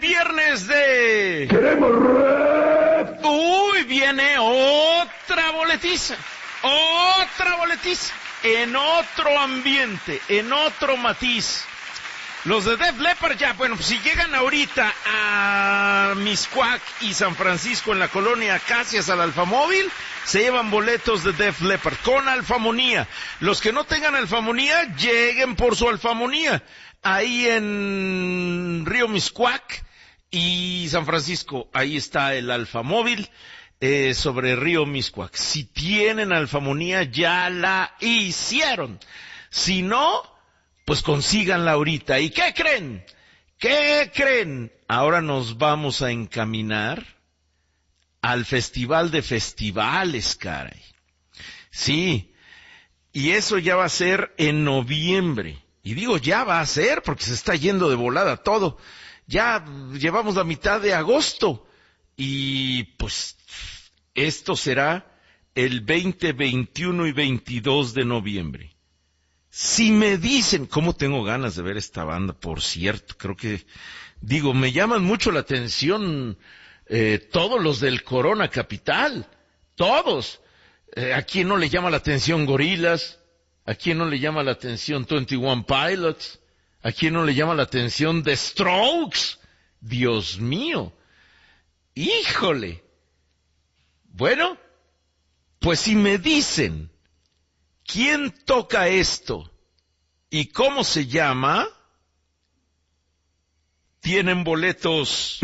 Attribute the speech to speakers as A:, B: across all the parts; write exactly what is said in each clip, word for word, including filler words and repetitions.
A: viernes de...
B: ¡Queremos rap!
A: Uy, viene otra boletiza, otra boletiza, en otro ambiente, en otro matiz. Los de Def Leppard ya, bueno, pues si llegan ahorita a Mixcoac y San Francisco en la colonia Acacias al Alfamóvil, se llevan boletos de Def Leppard con alfamonía. Los que no tengan alfamonía, lleguen por su alfamonía. Ahí en Río Mixcoac y San Francisco, ahí está el Alfamóvil eh, sobre Río Mixcoac. Si tienen alfamonía, ya la hicieron. Si no, pues consíganla ahorita. ¿Y qué creen? ¿Qué creen? Ahora nos vamos a encaminar al Festival de Festivales, caray. Sí, y eso ya va a ser en noviembre. Y digo, ya va a ser, porque se está yendo de volada todo. Ya llevamos la mitad de agosto. Y pues, esto será el veinte, veintiuno y veintidós de noviembre. Si me dicen, ¿cómo tengo ganas de ver esta banda? Por cierto, creo que, digo, me llaman mucho la atención eh, todos los del Corona Capital. Todos. Eh, ¿A quién no le llama la atención Gorillaz? ¿A quién no le llama la atención veintiuno Pilots? ¿A quién no le llama la atención The Strokes? Dios mío. Híjole. Bueno, pues si me dicen, ¿quién toca esto? ¿Y cómo se llama? Tienen boletos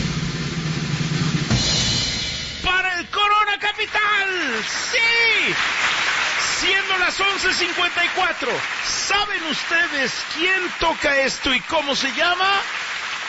A: para el Corona Capital. ¡Sí! Siendo las once cincuenta y cuatro, ¿saben ustedes quién toca esto y cómo se llama?